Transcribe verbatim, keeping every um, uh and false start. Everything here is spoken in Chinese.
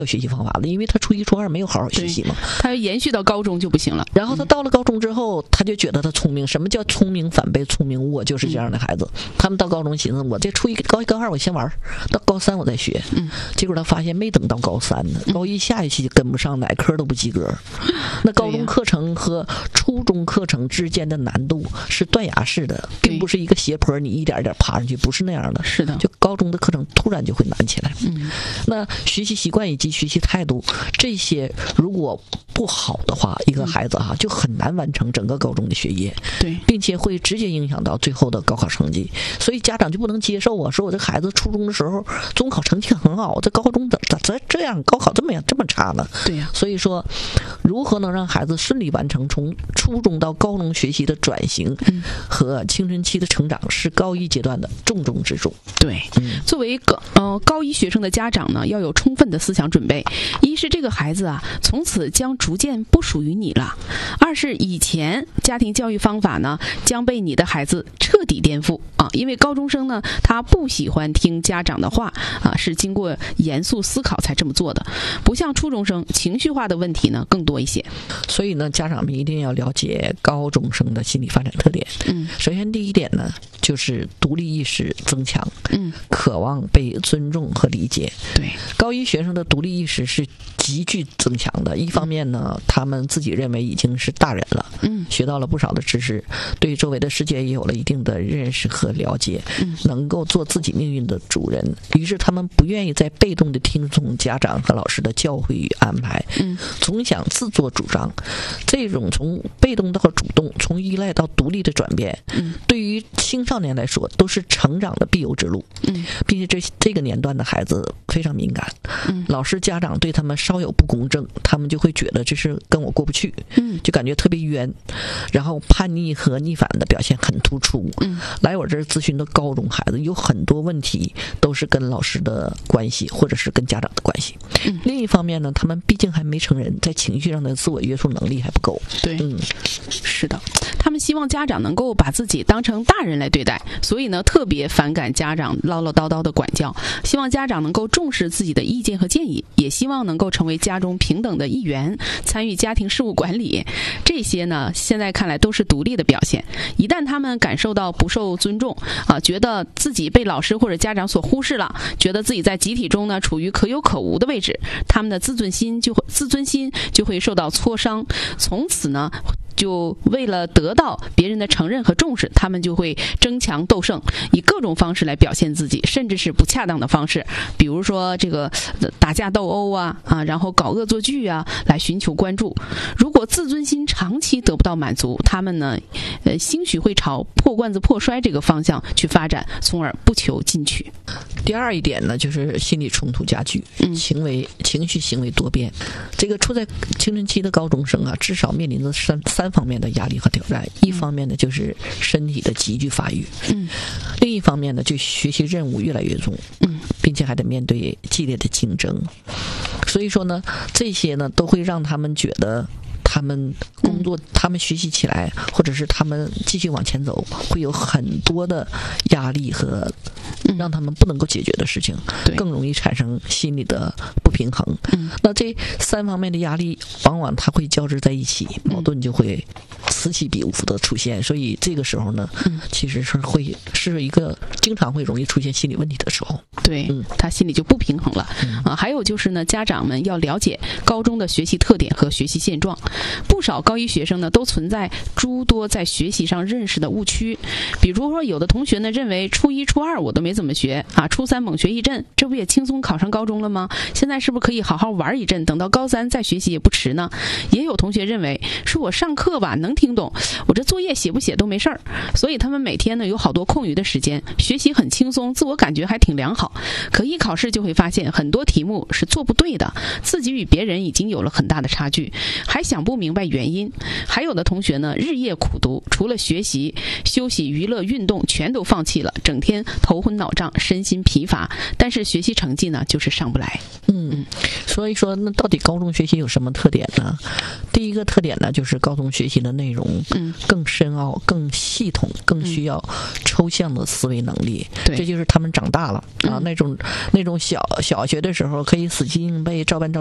学习方法了，因为他初一初二没有好好学习嘛， 他要延续到高中就不行了。 然后他到了高中之后，他就觉得他聪明。什么叫聪明反被聪明误？我就是这样的孩子。嗯、他们到高中寻思，我这初一高一高二我先玩，到高三我再学。嗯，结果他发现没等到高三呢，高一下学期跟不上，哪科都不及格。那高中课程和初中课程之间的难度是断崖式的，并不是一个斜坡，你一点一点爬上去，不是那样的。 是的， 就高中的课程突然就会难起来。 嗯， 那学习习惯以及学习态度这些如果不好的话，一个孩子哈、啊、就很难完成整个高中的学业， 对， 并且会直接影响到最后的高考成绩。所以家长就不能接受啊，说我这孩子初中的时候中考成绩很好，这高中怎咋咋这样，高考这么样这么差呢？ 对呀、啊， 所以说，如何能让孩子顺利完成从初中到高中学习的转型和青春期的成长，是高一阶段的重中之重。 对，嗯、作为高呃高一学生的家长呢，要有充分的思想准备。一是这个孩子啊，从此将逐渐不属于你了；二是以前家庭教育方法呢，将被你的孩子彻底颠覆啊。因为高中生呢，他不喜欢听家长的话啊，是经过严肃思考才这么做的，不像初中生情绪化的问题呢更多一些。 所以呢，家长们一定要了解高中生的心理发展特点。嗯，首先第一点呢，就是独立意识增强，嗯，渴望被尊重和理解。 对， 高一学生的独立意识是极具增强的。一方面呢，他们自己认为已经是大人了，嗯，学到了不少的知识，对周围的世界也有了一定的认识和了解，嗯，能够做自己命运的主人。于是他们不愿意再被动的听从家长和老师的教诲与安排，嗯，总想自作主张。这种从被动到主动，从依赖到独立的转变，嗯，对于青少年来说都是成长的必由之路，嗯，并且这这个年段的孩子非常敏感，嗯，老师家长对他们稍有不公正，他们就会觉得这是跟我过不去，嗯，就感觉特别冤，然后叛逆和逆反的表现很突出，嗯，来我这儿咨询的高中孩子有很多问题都是跟老师的关系或者是跟家长的关系，嗯，另一方面呢，他们毕竟还没成人，在情绪上的自我约束能力还不够， 对，嗯，是的，他们希望家长能够把自己当成大人来对待，所以呢，特别反感家长唠唠叨叨的管教，希望家长能够重视自己的意见和建议，也希望能够成为家中平等的一员，参与家庭事务管理。这些呢，现在看来都是独立的表现。一旦他们感受到不受尊重啊，觉得自己被老师或者家长所忽视了，觉得自己在集体中呢处于可有可无的位置，他们的自尊心就会自尊心就会受到挫伤，从此呢，就为了得到别人的承认和重视，他们就会争强斗胜，以各种方式来表现自己，甚至是不恰当的方式，比如说这个打架斗殴啊啊，然后搞恶作剧啊，来寻求关注。如果自尊心长期得不到满足，他们呢，呃，兴许会朝破罐子破摔这个方向去发展，从而不求进取。 第二一点呢，就是心理冲突加剧，嗯，行为情绪行为多变。这个处在青春期的高中生啊，至少面临着三三方面的压力和挑战。一方面呢，就是身体的急剧发育，嗯，另一方面呢，就学习任务越来越重，嗯，并且还得面对激烈的竞争。所以说呢，这些呢都会让他们觉得他们工作、嗯、他们学习起来，或者是他们继续往前走，会有很多的压力和让他们不能够解决的事情，嗯、更容易产生心理的不平衡。嗯、那这三方面的压力，往往它会交织在一起，矛盾就会此起彼伏的出现。所以这个时候呢，嗯、其实是会是一个经常会容易出现心理问题的时候。 对，嗯、他心里就不平衡了、嗯、啊。还有就是呢，家长们要了解高中的学习特点和学习现状。不少高一学生呢，都存在诸多在学习上认识的误区。比如说，有的同学呢认为初一、初二我都没怎么学啊，初三猛学一阵，这不也轻松考上高中了吗？现在是不是可以好好玩一阵，等到高三再学习也不迟呢？也有同学认为，是我上课吧能听懂，我这作业写不写都没事儿，所以他们每天呢有好多空余的时间，学习很轻松，自我感觉还挺良好。可一考试就会发现很多题目是做不对的，自己与别人已经有了很大的差距，还想不明白原因。还有的同学呢，日夜苦读，除了学习、休息、娱乐、运动全都放弃了，整天头昏脑胀，身心疲乏，但是学习成绩呢就是上不来。 嗯，所以说那到底高中学习有什么特点呢？ 第一个特点呢，就是高中学习的内容嗯更深奥、更系统、更需要抽象的思维能力。 对， 这就是他们长大了啊， 嗯那种那种小小学的时候可以死记硬背、照搬照